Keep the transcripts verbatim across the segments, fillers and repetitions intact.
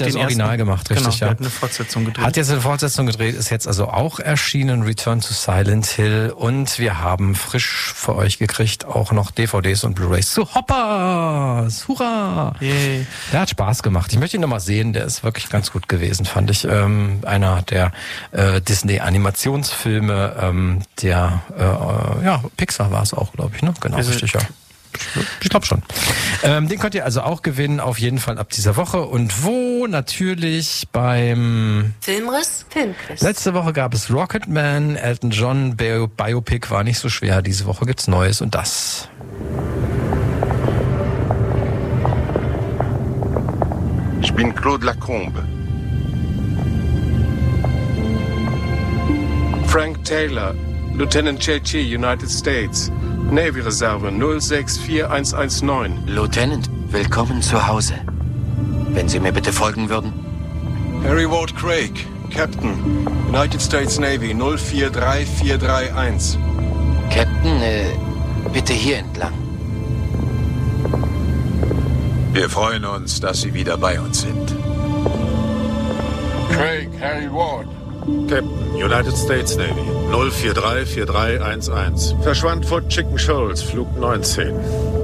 der das Original ersten, gemacht, richtig, genau, ja. Der hat eine Fortsetzung gedreht. Hat jetzt eine Fortsetzung gedreht, ist jetzt also auch erschienen, Return to Silent Hill. Und wir haben frisch für euch gekriegt auch noch D V Ds und Blu-rays zu Hoppers. Hurra! Yay. Der hat Spaß gemacht. Ich möchte ihn nochmal sehen, der ist wirklich ganz gut gewesen, fand ich. Ähm, einer der äh, Disney-Animationsfilme, ähm, der, äh, ja, Pixar war es auch, glaube ich, ne? Genau, Also, richtig, ja. Ich glaube schon. Ähm, den könnt ihr also auch gewinnen, auf jeden Fall ab dieser Woche. Und wo? Natürlich beim Filmriss, Filmquiz. Letzte Woche gab es Rocketman, Elton John, Bio- Biopic war nicht so schwer. Diese Woche gibt's Neues und das. Ich bin Claude Lacombe. Frank Taylor, Lieutenant J T, United States. Navy-Reserve null sechs vier eins eins neun. Lieutenant, willkommen zu Hause. Wenn Sie mir bitte folgen würden. Harry Ward Craig, Captain, United States Navy null vier drei vier drei eins. Captain, äh, bitte hier entlang. Wir freuen uns, dass Sie wieder bei uns sind. Craig, Harry Ward. Captain, United States Navy, null vier drei vier drei eins eins. Verschwand vor Chicken Shoals, Flug neunzehn.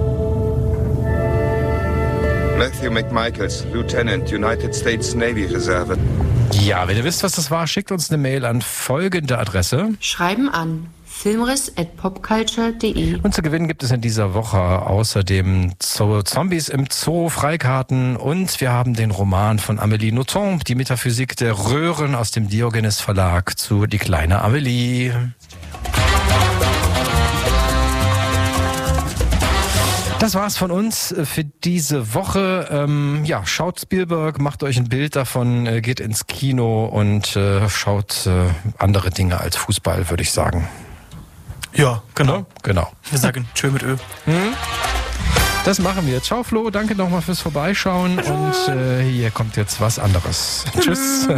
Matthew McMichaels, Lieutenant, United States Navy Reserve. Ja, wenn ihr wisst, was das war, schickt uns eine Mail an folgende Adresse. Schreiben an filmriss at popculture punkt de. Und zu gewinnen gibt es in dieser Woche außerdem Zo- Zombies im Zoo, Freikarten und wir haben den Roman von Amélie Nothomb, die Metaphysik der Röhren aus dem Diogenes Verlag zu Die kleine Amélie. Das war's von uns für diese Woche. Ähm, ja, schaut Spielberg, macht euch ein Bild davon, äh, geht ins Kino und äh, schaut äh, andere Dinge als Fußball, würde ich sagen. Ja, genau. Genau. Wir sagen Tschö mit Ö. Das machen wir. Ciao Flo, danke nochmal fürs Vorbeischauen und äh, hier kommt jetzt was anderes. Tschüss.